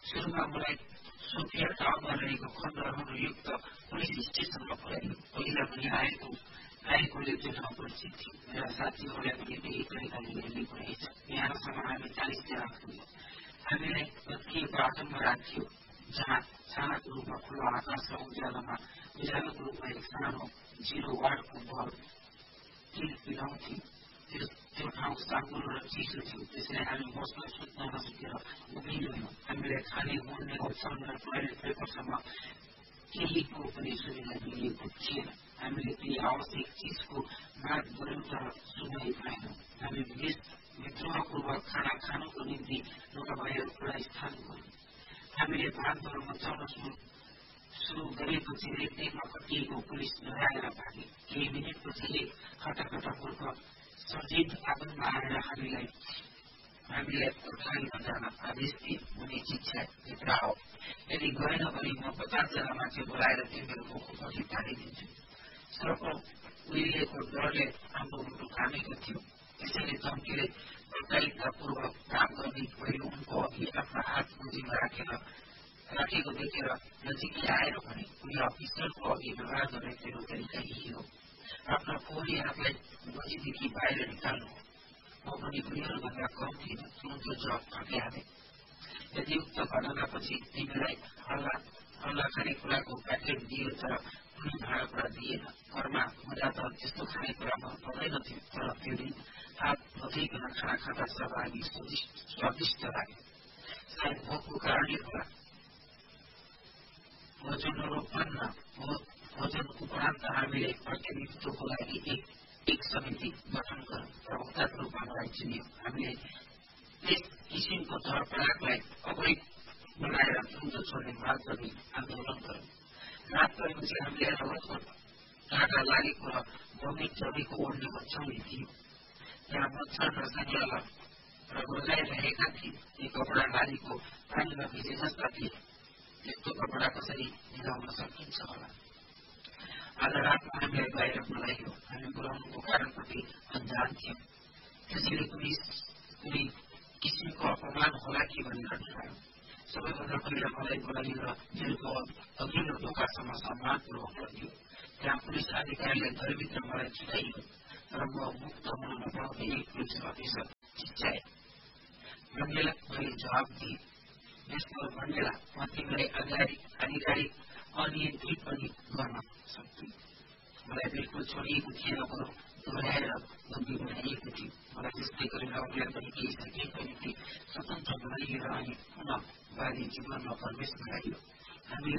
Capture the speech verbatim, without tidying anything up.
सुरुमा मलाई सोफिया टाउनमा रहेको खण्डहरु युक्त पुलिस स्टेसनमा पुर्याइयो। पहिला पनि आएको आएकोले त्यो ठाउँ परिचित थियो। मेरा साथीहरूलाई पनि त्यही तरिकाले लिएको रहेछ। यहाँसम्म हामी चालिस जना पुग्यौँ। हामीलाई भत्किएको आसनमा राखियो, जहाँ छानाको रूपमा खुल्ला आकाश र उज्यालोमा उज्यालोको रूपमा एक सानो जिरो वाटको बल किन पिलाउँथ्यो। त्यो ठाउँ साँगुरो र चिसो थियो, त्यसैले हामी बस्न सुत्न नसकेर उभिरह्यौँ। हामीलाई खाने हुने ओछ्यान र टोयलेट पेपरसम्म केहीको पनि सुविधा दिइएको थिएन। हामीले ती आवश्यक चिजको माग गऱ्यौँ तर सुनै पाएनौँ। हामी विद्रोहपूर्वक खाना खानुको निम्ति ढोका बाहिर खुला स्थान गऱ्यौँ। हामीले भागदौड मचाउन सुरु गरेपछि रेतीमा कटिएको पुलिस डराएर भागे। केही मिनटपछि एक खटाखटापूर्व सर्जित आँगनमा आएर हामीलाई हामीलाई कोठारीमा जान आदेश दिए। उनी चिच्याए, भित्र आओ, यदि गएन भने म पचासजना मान्छे बोलाएर तिमीहरू मुखको पछि तानिदिन्छु। सर्प उहिलेको डरले हाम्रो मुटु कामेको थियो। त्यसैले धम्कीले प्रतायितापूर्वक काम गर्ने पहिले उनको अघि आफ्ना हात गोजीमा राखेर राखेको देखेर नजिकै आएर भने, उनी अफिसरको अघि व्यवहार गर्ने तेरो तरिका यही हो, आफ्ना फोहोरी हातलाई गोजीदेखि बाहिर निकाल्नु। म पनि उनीहरूभन्दा कम थिएन, तुरन्त जवाब फर्काइहाले। यदि उक्त घटनापछि तिमीलाई हल्ला हल्ला खानेकुराको प्याकेट दियो तर कुनै भाँडाकुँडा दिएन। घरमा हुँदा त त्यस्तो खानेकुरा मन पर्दैनथ्यो, तर त्यो दिन हात नधोइकन खाना खाँदा सहभागी स्वादिष्ट लाग्यो। सायद भोकको कारणले होला। भोजनोपन्न भोजन उपरान्त हामीले प्रतिनिधित्वको लागि एक एक समिति गठन गर्यौँ। प्रवक्ताको रूपमा मलाई चुनियो। हामीले त्यस किसिमको थर प्रयागलाई अवैध बनाएर दुध छोड्ने माग गर्ने आन्दोलन गर्यौँ। रात परेपछि हामीले रगतको काँटा लागेको र भमिट चढेको ओढ्ने ओछ्याउनी थियो। त्यहाँ मच्छर र सङ्ग्रह र रोजाइरहेका थिए। ती कपडा नालीको पानीमा भिजे जस्ता थिए। त्यस्तो कपडा कसरी मिलाउन सकिन्छ होला। आज रातमा हामीलाई बाहिर बोलाइयो। हामी बोलाउनुको कारणप्रति अन्जान थियौँ। त्यसैले कुनै कुनै किसिमको अपमान होला कि भनेर डरायौँ। सबैभन्दा पहिला मलाई बोलाइयो र जेलको अघिल्लो ढोकासम्म सम्मानपूर्वक लगियो। त्यहाँ पुलिस अधिकारीले घरभित्र मलाई छुटाइयो, तर म मुक्त हुन नपाउँदै एक पुलिस अफिसर चिच्याए। मण्डेला, मैले जवाब दिएँ, मिस्टर मण्डेला, म तिमीलाई आधिकारिक अनियन्त्रित पनि गर्न सक्छु। मलाई बिल्कुल छोडिएको थिएन, बरु दोहोऱ्याएर बन्दी बनाइएको थियो। मलाई त्यस्तै गरेर अरूलाई पनि केही सकेको निम्ति स्वतन्त्र बनाइयो र अनि पुनः वादी जीवनमा प्रवेश गराइयो। हामीले